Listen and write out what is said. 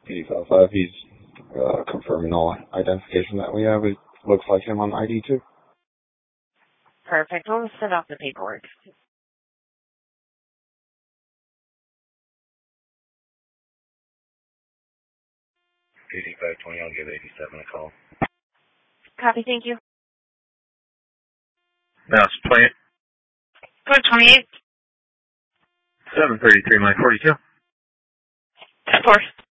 85.5. He's confirming all identification that we have. It looks like him on ID too. Perfect. We'll set off the paperwork. 8520, I'll give 87 a call. Copy, thank you. Now it's 28. Go 28. 733, Mike 42. Of course.